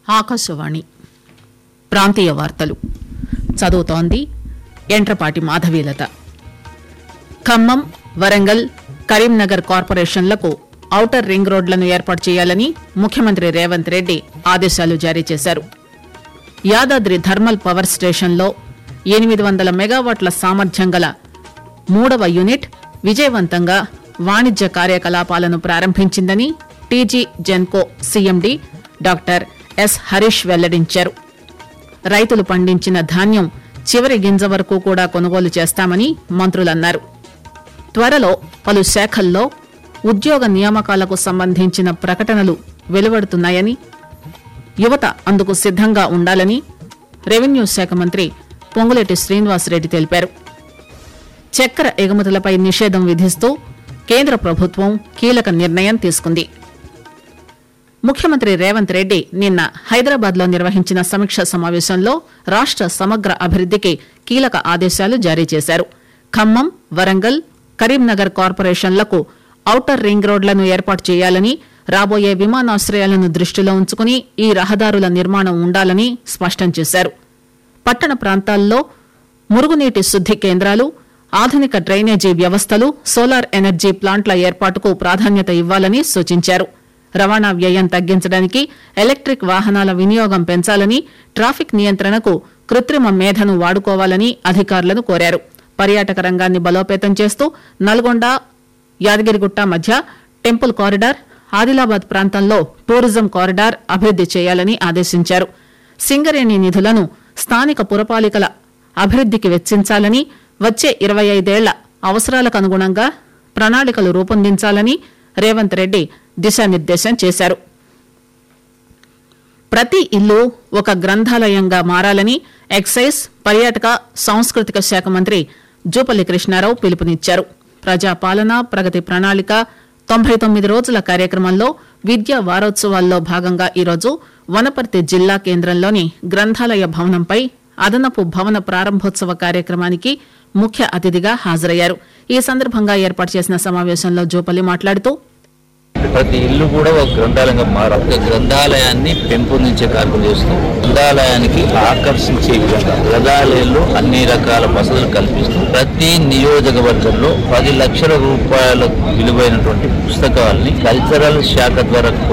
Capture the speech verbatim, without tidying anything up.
ఆకాశవాణి ప్రాంతీయ వార్తలు చదువుతోంది ఎంట్రపాటి మాధవీలత. ఖమ్మం, వరంగల్, కరీంనగర్ కార్పొరేషన్లకు ఔటర్ రింగ్ రోడ్లను ఏర్పాటు చేయాలని ముఖ్యమంత్రి రేవంత్ రెడ్డి ఆదేశాలు జారీ చేశారు. యాదాద్రి థర్మల్ పవర్ స్టేషన్లో ఎనిమిది వందల మెగావాట్ల సామర్థ్యం గల మూడవ యూనిట్ విజయవంతంగా వాణిజ్య కార్యకలాపాలను ప్రారంభించిందని TG Genco CMD doctor yes Harish వెల్లడించారు. రైతులు పండించిన ధాన్యం చివరి గింజ వరకు కూడా కొనుగోలు చేస్తామని మంత్రులన్నారు. త్వరలో పలు శాఖల్లో ఉద్యోగ నియామకాలకు సంబంధించిన ప్రకటనలు వెలువడుతున్నాయని, యువత అందుకు సిద్దంగా ఉండాలని రెవెన్యూ శాఖ మంత్రి పొంగులేటి శ్రీనివాసరెడ్డి తెలిపారు. చక్కెర ఎగుమతులపై నిషేధం విధిస్తూ కేంద్ర ప్రభుత్వం కీలక నిర్ణయం తీసుకుంది. ముఖ్యమంత్రి రేవంత్ రెడ్డి నిన్న హైదరాబాద్ లో నిర్వహించిన సమీక్ష సమావేశంలో రాష్ట సమగ్ర అభివృద్దికి కీలక ఆదేశాలు జారీ చేశారు. ఖమ్మం, వరంగల్, కరీంనగర్ కార్పొరేషన్లకు ఔటర్ రింగ్ రోడ్లను ఏర్పాటు చేయాలని, రాబోయే విమానాశ్రయాలను దృష్టిలో ఉంచుకుని ఈ రహదారుల నిర్మాణం ఉండాలని స్పష్టం చేశారు. పట్టణ ప్రాంతాల్లో మురుగునీటి శుద్ది కేంద్రాలు, ఆధునిక డ్రైనేజీ వ్యవస్థలు, సోలార్ ఎనర్జీ ప్లాంట్ల ఏర్పాటుకు ప్రాధాన్యత ఇవ్వాలని సూచించారు. రవాణా వ్యయం తగ్గించడానికి ఎలక్ట్రిక్ వాహనాల వినియోగం పెంచాలని, ట్రాఫిక్ నియంత్రణకు కృత్రిమ మేధను వాడుకోవాలని అధికారులను కోరారు. పర్యాటక రంగాన్ని బలోపేతం చేస్తూ నల్గొండ, యాదగిరిగుట్ట మధ్య టెంపుల్ కారిడార్, ఆదిలాబాద్ ప్రాంతంలో టూరిజం కారిడార్ అభివృద్ది చేయాలని ఆదేశించారు. సింగరేణి నిధులను స్థానిక పురపాలికల అభివృద్దికి వెచ్చించాలని, వచ్చే ఇరవై ఐదేళ్ల అవసరాలకు అనుగుణంగా ప్రణాళికలు రూపొందించాలని రేవంత్ రెడ్డి దిశానిర్దేశం చేశారు. ప్రతి ఇల్లు ఒక గ్రంథాలయంగా మారాలని ఎక్సైజ్, పర్యాటక, సాంస్కృతిక శాఖ మంత్రి జూపల్లి కృష్ణారావు పిలుపునిచ్చారు. ప్రజాపాలన, ప్రగతి ప్రణాళిక తొంభై తొమ్మిది రోజుల కార్యక్రమంలో విద్యా వారోత్సవాల్లో భాగంగా ఈరోజు వనపర్తి జిల్లా కేంద్రంలోని గ్రంథాలయ భవనంపై అదనపు భవన ప్రారంభోత్సవ కార్యక్రమానికి ముఖ్య అతిథిగా హాజరయ్యారు. ఈ సందర్భంగా ఏర్పాటు చేసిన సమావేశంలో జూపల్లి మాట్లాడుతూ, ప్రతి ఇల్లు కూడా ఒక గ్రంథాలయంగా మారాలి. ఒక గ్రంథాలయాన్ని పెంపొందించే కార్యక్రమం చేస్తూ గ్రంథాలయానికి ఆకర్షించే విధంగా గ్రంథాలయంలో అన్ని రకాల వసతులు కల్పిస్తూ ప్రతి నియోజకవర్గంలో పది లక్షల రూపాయల విలువైనటువంటి పుస్తకాలని కల్చరల్ శాఖ ద్వారా